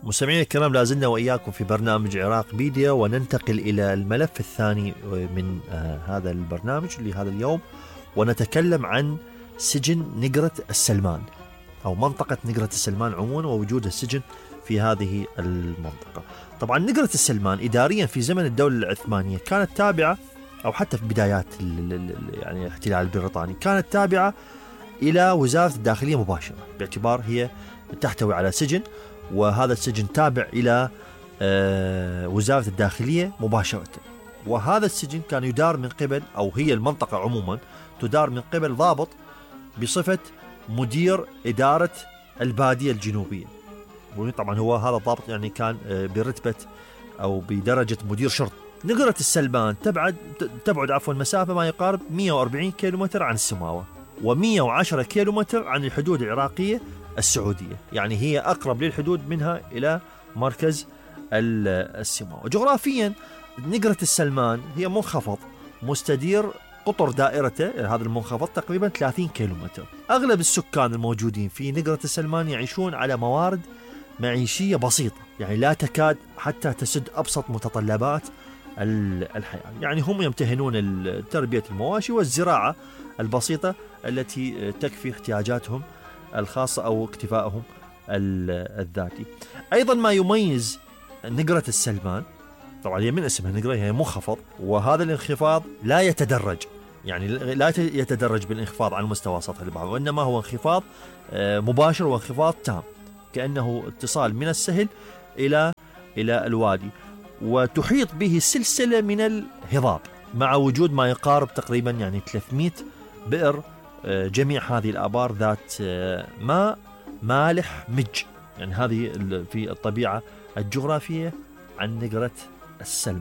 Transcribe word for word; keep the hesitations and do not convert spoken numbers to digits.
مستمعينا الكرام، لازلنا وإياكم في برنامج عراق بيديا، وننتقل إلى الملف الثاني من آه هذا البرنامج لهذا اليوم، ونتكلم عن سجن نقرة السلمان أو منطقة نقرة السلمان عموما، ووجود السجن في هذه المنطقة. طبعا نقرة السلمان إداريا في زمن الدولة العثمانية كانت تابعة، أو حتى في بدايات يعني الاحتلال البريطاني كانت تابعة إلى وزارة الداخلية مباشرة، باعتبار هي تحتوي على سجن، وهذا السجن تابع إلى وزارة الداخلية مباشرة. وهذا السجن كان يدار من قبل، أو هي المنطقة عموما تدار من قبل ضابط بصفة مدير إدارة البادية الجنوبية. طبعا هو هذا الضابط يعني كان برتبة أو بدرجة مدير شرطة. نقرة السلمان تبعد تبعد عفوا مسافة ما يقارب مئة وأربعين كيلومتر عن السماوة، ومئة وعشرة كيلومتر عن الحدود العراقية السعودية، يعني هي أقرب للحدود منها إلى مركز السماوة. جغرافيا نقرة السلمان هي منخفض مستدير، قطر دائرته هذا المنخفض تقريبا ثلاثين كيلومتر. أغلب السكان الموجودين في نقرة السلمان يعيشون على موارد معيشية بسيطة، يعني لا تكاد حتى تسد أبسط متطلبات الحياة. يعني هم يمتهنون تربية المواشي والزراعة البسيطة التي تكفي احتياجاتهم الخاصة أو اكتفائهم الذاتي. أيضا ما يميز نقرة السلمان، طبعا هي من اسمها نقرة، هي منخفض، وهذا الانخفاض لا يتدرج، يعني لا يتدرج بالانخفاض عن مستوى سطح البحر، وإنما هو انخفاض مباشر وانخفاض تام، كأنه اتصال من السهل إلى إلى الوادي، وتحيط به سلسلة من الهضاب، مع وجود ما يقارب تقريبا يعني ثلاثمئة بئر. جميع هذه الآبار ذات ماء مالح مج، يعني هذه في الطبيعة الجغرافية عن نقرة السلمان.